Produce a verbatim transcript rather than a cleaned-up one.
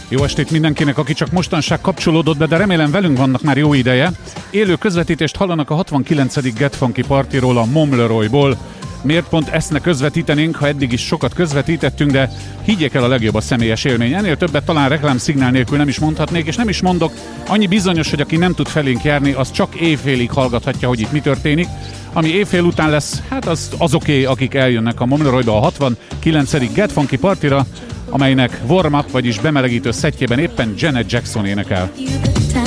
Jó estét mindenkinek, aki csak mostanság kapcsolódott be, de remélem velünk vannak már jó ideje. Élő közvetítést hallanak a hatvankilencedik Get Funky Partyról, a Momleroyból. Miért pont ezt ne közvetítenénk, ha eddig is sokat közvetítettünk, de higgyék el, a legjobb a személyes élmény. Ennél többet talán reklámszignál nélkül nem is mondhatnék, és nem is mondok. Annyi bizonyos, hogy aki nem tud felénk járni, az csak éjfélig hallgathatja, hogy itt mi történik. Ami éjfél után lesz, hát az, az oké, okay, akik eljönnek a Momleroyba a hatvankilencedik Get Funky Partyra, amelynek warm-up, vagyis bemelegítő szettjében éppen Janet Jackson énekel.